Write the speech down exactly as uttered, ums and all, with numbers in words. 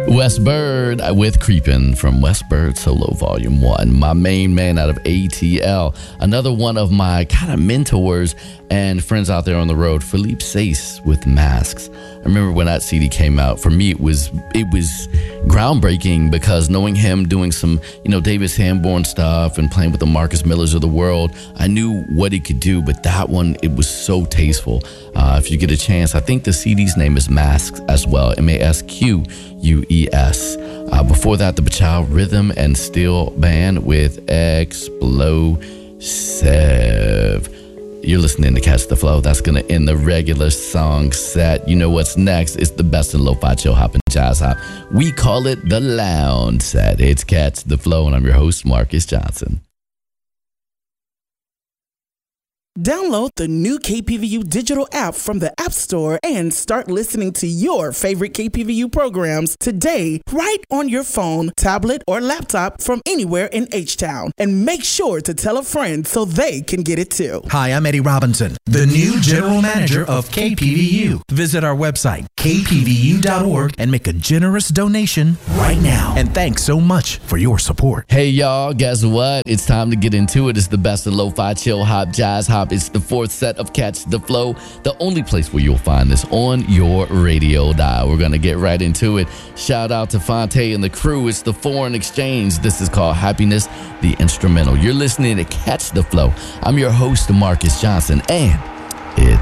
Wes Bird with Creepin' from Wes Bird Solo Volume one. My main man out of A T L. Another one of my kind of mentors and friends out there on the road, Philippe Sace with Masks. I remember when that C D came out, for me it was it was groundbreaking because knowing him doing some, you know, Davis Sanborn stuff and playing with the Marcus Millers of the world, I knew what he could do, but that one, it was so tasteful. Uh, if you get a chance, I think the C D's name is Masks as well, M A S Q U E S. Uh, before that, the Bachow Rhythm and Steel Band with Explosive. You're listening to Catch the Flow. That's going to end the regular song set. You know what's next? It's the best in lo-fi, chill hop, and jazz hop. We call it the Lounge Set. It's Catch the Flow, and I'm your host, Marcus Johnson. Download the new K P V U digital app from the App Store and start listening to your favorite K P V U programs today, right on your phone, tablet, or laptop from anywhere in H-Town. And make sure to tell a friend so they can get it too. Hi, I'm Eddie Robinson, the new general manager of K P V U. Visit our website, k p v u dot org, and make a generous donation right now. And thanks so much for your support. Hey, y'all, guess what? It's time to get into it. It's the best of lo-fi, chill hop, jazz hop. It's the fourth set of Catch the Flow, the only place where you'll find this on your radio dial. We're going to get right into it. Shout out to Fonte and the crew. It's the Foreign Exchange. This is called Happiness, the instrumental. You're listening to Catch the Flow. I'm your host, Marcus Johnson, and it's